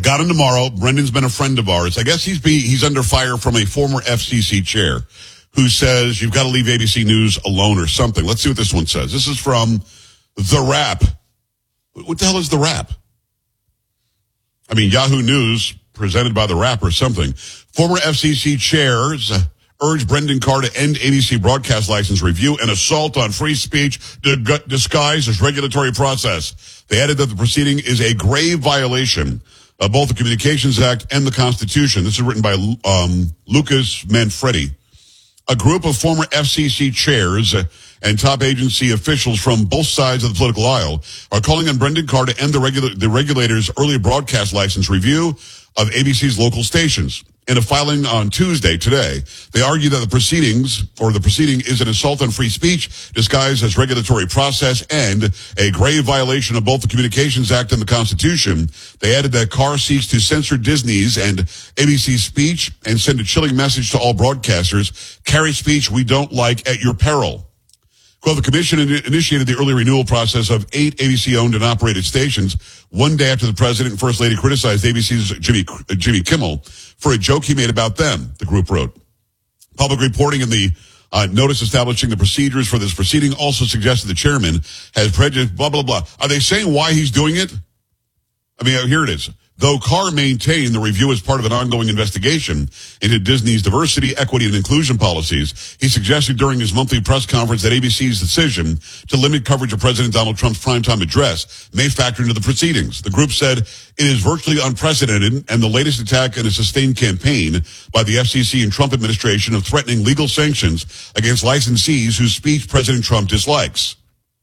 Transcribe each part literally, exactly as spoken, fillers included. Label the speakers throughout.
Speaker 1: got him tomorrow. Brendan's been a friend of ours. I guess he's be, he's under fire from a former F C C chair who says you've got to leave A B C News alone or something. Let's see what this one says. This is from The Wrap. What the hell is The Wrap? I mean, Yahoo News, presented by The Wrap or something. Former F C C chairs urged Brendan Carr to end A B C broadcast license review, an assault on free speech disguised as regulatory process. They added that the proceeding is a grave violation of both the Communications Act and the Constitution. This is written by um, Lucas Manfredi. A group of former F C C chairs and top agency officials from both sides of the political aisle are calling on Brendan Carr to end the, regula- the regulator's early broadcast license review of A B C's local stations. In a filing on Tuesday, today, they argue that the proceedings, or the proceeding is an assault on free speech disguised as regulatory process and a grave violation of both the Communications Act and the Constitution. They added that Carr seeks to censor Disney's and A B C's speech and send a chilling message to all broadcasters. Carry speech we don't like at your peril. Well, the commission initiated the early renewal process of eight A B C-owned and operated stations one day after the president and first lady criticized A B C's Jimmy, Jimmy Kimmel for a joke he made about them, the group wrote. Public reporting in the uh, notice establishing the procedures for this proceeding also suggested the chairman has prejudice, blah, blah, blah. Are they saying why he's doing it? I mean, here it is. Though Carr maintained the review as part of an ongoing investigation into Disney's diversity, equity, and inclusion policies, he suggested during his monthly press conference that A B C's decision to limit coverage of President Donald Trump's primetime address may factor into the proceedings. The group said it is virtually unprecedented and the latest attack in a sustained campaign by the F C C and Trump administration of threatening legal sanctions against licensees whose speech President Trump dislikes.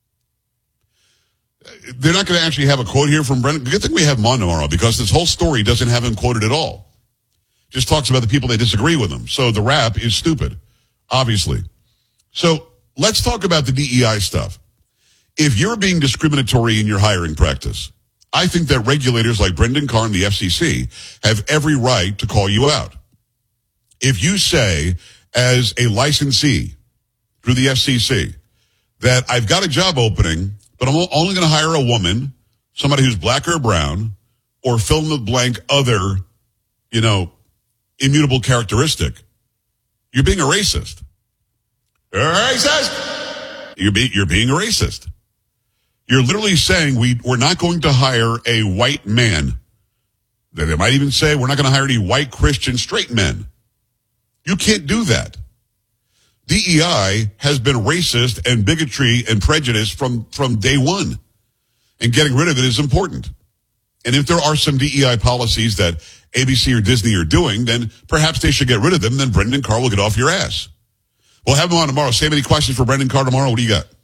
Speaker 1: They're not going to actually have a quote here from Brendan. Good thing we have him on tomorrow because this whole story doesn't have him quoted at all. Just talks about the people that disagree with him. So The Wrap is stupid, obviously. So let's talk about the D E I stuff. If you're being discriminatory in your hiring practice, I think that regulators like Brendan Carr and the F C C have every right to call you out. If you say, as a licensee through the F C C, that I've got a job opening, but I'm only going to hire a woman, somebody who's black or brown, or fill in the blank other, you know, immutable characteristic. You're being a racist. You're a racist. You're, be, you're being a racist. You're literally saying we, we're not going to hire a white man. They might even say we're not going to hire any white Christian straight men. You can't do that. D E I has been racist and bigotry and prejudice from, from day one. And getting rid of it is important. And if there are some D E I policies that A B C or Disney are doing, then perhaps they should get rid of them. Then Brendan Carr will get off your ass. We'll have him on tomorrow. Sam, any questions for Brendan Carr tomorrow? What do you got?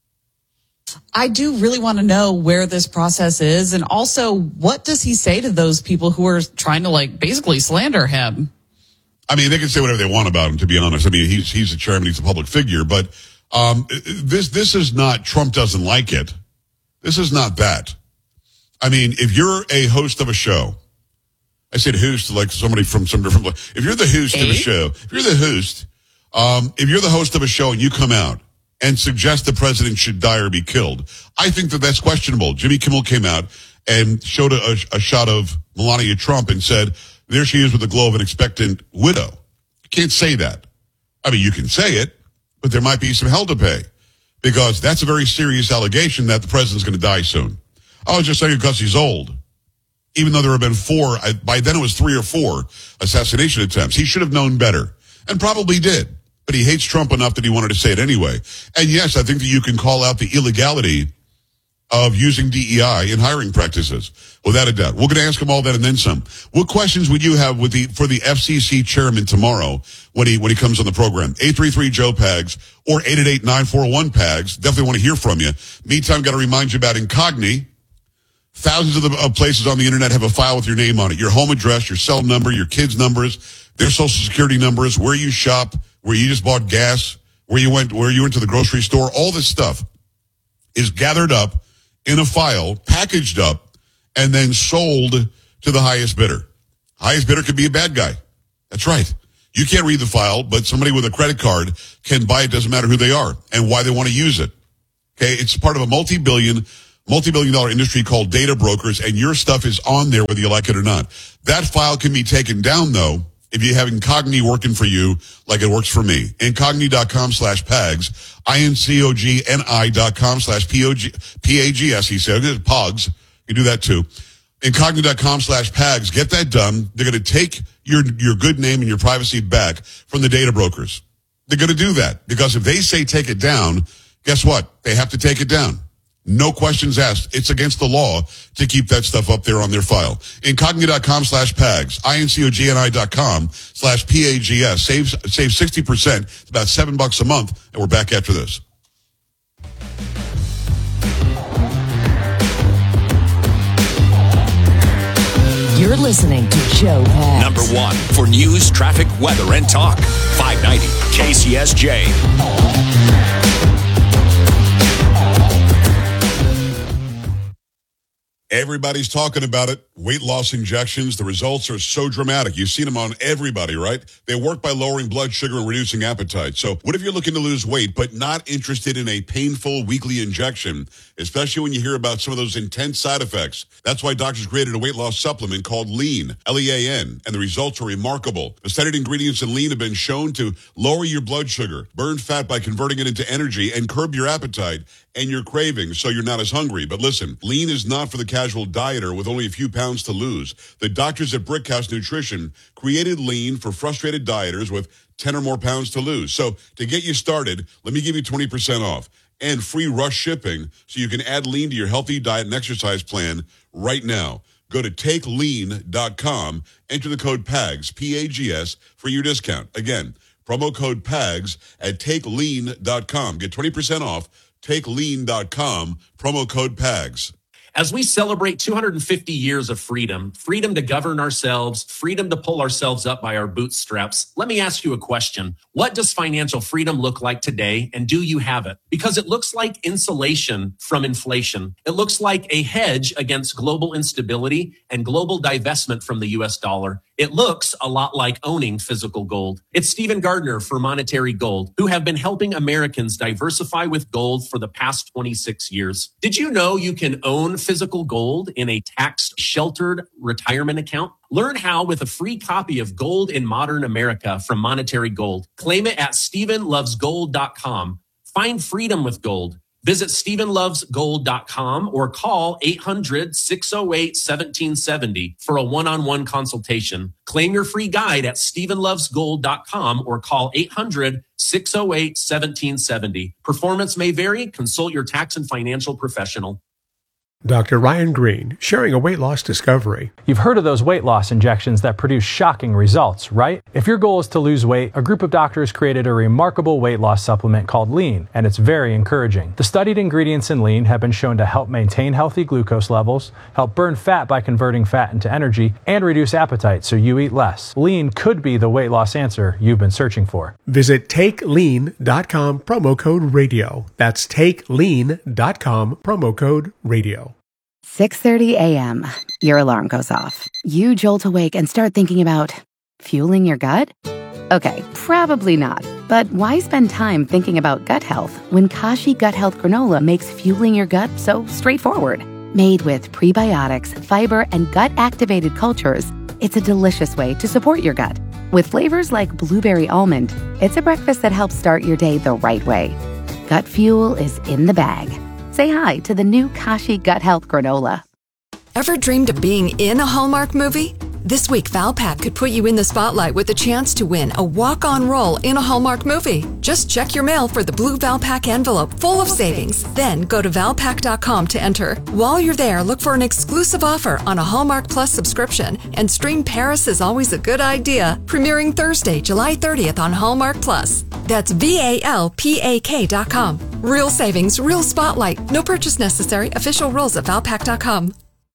Speaker 2: I do really want to know where this process is. And also, what does he say to those people who are trying to, like, basically slander him?
Speaker 1: I mean, they can say whatever they want about him, to be honest. I mean, he's he's a chairman, he's a public figure, but um, this this is not Trump doesn't like it. This is not that. I mean, if you're a host of a show, I said host like somebody from some different place. If you're the host of a show, if you're the host, um, if you're the host of a show and you come out and suggest the president should die or be killed, I think that that's questionable. Jimmy Kimmel came out and showed a, a, a shot of Melania Trump and said, there she is with the glow of an expectant widow. You can't say that. I mean, you can say it, but there might be some hell to pay because that's a very serious allegation that the president's going to die soon. I was just saying because he's old, even though there have been four, by then it was three or four assassination attempts. He should have known better and probably did, but he hates Trump enough that he wanted to say it anyway. And yes, I think that you can call out the illegality of using D E I in hiring practices, without a doubt. We're going to ask him all that and then some. What questions would you have with the for the F C C chairman tomorrow when he when he comes on the program? eight three three Joe Pags or eight eight eight nine four one Pags. Definitely want to hear from you. Meantime, got to remind you about Incogni. Thousands of the of places on the internet have a file with your name on it. Your home address, your cell number, your kids' numbers, their social security numbers, where you shop, where you just bought gas, where you went, where you went to the grocery store. All this stuff is gathered up in a file, packaged up, and then sold to the highest bidder. Highest bidder could be a bad guy. That's right. You can't read the file, but somebody with a credit card can buy it. Doesn't matter who they are and why they want to use it. Okay, it's part of a multi-billion, multi-billion dollar industry called data brokers, and your stuff is on there whether you like it or not. That file can be taken down, though, if you have Incogni working for you like it works for me. Incogni.com slash PAGS, I-N-C-O-G-N-I dot com slash P-A-G-S, he said. Pogs. You do that, too. Incogni.com slash PAGS. Get that done. They're going to take your, your good name and your privacy back from the data brokers. They're going to do that because if they say take it down, guess what? They have to take it down. No questions asked. It's against the law to keep that stuff up there on their file. Incogni.com slash PAGS, I-N-C-O-G-N-I dot com slash P-A-G-S. Save, save sixty percent. It's about seven bucks a month. And we're back after this.
Speaker 3: You're listening to Joe Pags.
Speaker 4: Number one for news, traffic, weather, and talk. five ninety K C S J.
Speaker 1: Everybody's talking about it. Weight loss injections. The results are so dramatic. You've seen them on everybody, right? They work by lowering blood sugar and reducing appetite. So what if you're looking to lose weight but not interested in a painful weekly injection, especially when you hear about some of those intense side effects? That's why doctors created a weight loss supplement called Lean, L E A N, and the results are remarkable. The studied ingredients in Lean have been shown to lower your blood sugar, burn fat by converting it into energy, and curb your appetite and your cravings so you're not as hungry. But listen, Lean is not for the casual dieter with only a few pounds to lose. The doctors at Brickhouse Nutrition created Lean for frustrated dieters with ten or more pounds to lose. So to get you started, let me give you twenty percent off and free rush shipping so you can add Lean to your healthy diet and exercise plan right now. Go to take lean dot com, enter the code PAGS, P A G S, for your discount. Again, promo code PAGS at take lean dot com. Get twenty percent off, take lean dot com, promo code PAGS.
Speaker 5: As we celebrate two hundred fifty years of freedom, freedom to govern ourselves, freedom to pull ourselves up by our bootstraps, let me ask you a question. What does financial freedom look like today, and do you have it? Because it looks like insulation from inflation. It looks like a hedge against global instability and global divestment from the U S dollar. It looks a lot like owning physical gold. It's Stephen Gardner for Monetary Gold, who have been helping Americans diversify with gold for the past twenty-six years. Did you know you can own physical gold in a tax-sheltered retirement account? Learn how with a free copy of Gold in Modern America from Monetary Gold. Claim it at Stephen Loves Gold dot com. Find freedom with gold. Visit Stephen Loves Gold dot com or call eight hundred, six oh eight, one seven seven oh for a one-on-one consultation. Claim your free guide at Stephen Loves Gold dot com or call eight hundred, six oh eight, one seven seven oh. Performance may vary. Consult your tax and financial professional.
Speaker 6: Doctor Ryan Green, sharing a weight loss discovery.
Speaker 7: You've heard of those weight loss injections that produce shocking results, right? If your goal is to lose weight, a group of doctors created a remarkable weight loss supplement called Lean, and it's very encouraging. The studied ingredients in Lean have been shown to help maintain healthy glucose levels, help burn fat by converting fat into energy, and reduce appetite so you eat less. Lean could be the weight loss answer you've been searching for.
Speaker 6: Visit take lean dot com, promo code radio. That's take lean dot com, promo code radio.
Speaker 8: six thirty a.m. Your alarm goes off. You jolt awake and start thinking about fueling your gut? Okay, probably not. But why spend time thinking about gut health when Kashi Gut Health Granola makes fueling your gut so straightforward? Made with prebiotics, fiber, and gut-activated cultures, it's a delicious way to support your gut. With flavors like blueberry almond, it's a breakfast that helps start your day the right way. Gut fuel is in the bag. Say hi to the new Kashi Gut Health Granola.
Speaker 9: Ever dreamed of being in a Hallmark movie? This week, Valpak could put you in the spotlight with a chance to win a walk-on role in a Hallmark movie. Just check your mail for the blue Valpak envelope full of savings. Then go to valpak dot com to enter. While you're there, look for an exclusive offer on a Hallmark Plus subscription and stream Paris is Always a Good Idea, premiering Thursday, July thirtieth on Hallmark Plus. That's V A L P A K dot com. Real savings, real spotlight. No purchase necessary. Official rules at valpak dot com.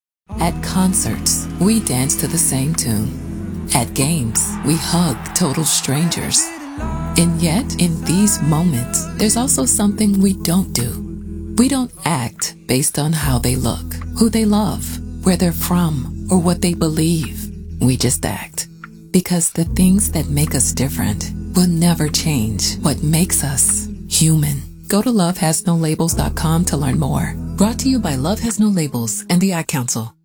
Speaker 10: At concerts, we dance to the same tune. At games, we hug total strangers. And yet, in these moments, there's also something we don't do. We don't act based on how they look, who they love, where they're from, or what they believe. We just act. Because the things that make us different will never change what makes us human. Go to love has no labels dot com to learn more. Brought to you by Love Has No Labels and the Ad Council.